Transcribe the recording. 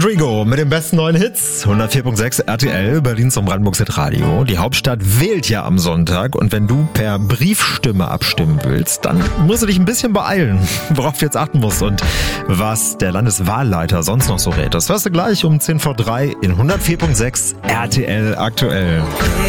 Drigo mit den besten neuen Hits. 104.6 RTL, Berlins und Brandenburgs Hitradio. Die Hauptstadt wählt ja am Sonntag und wenn du per Briefstimme abstimmen willst, dann musst du dich ein bisschen beeilen, worauf du jetzt achten musst und was der Landeswahlleiter sonst noch so rät. Das hörst du gleich um 10 vor 3 in 104.6 RTL aktuell.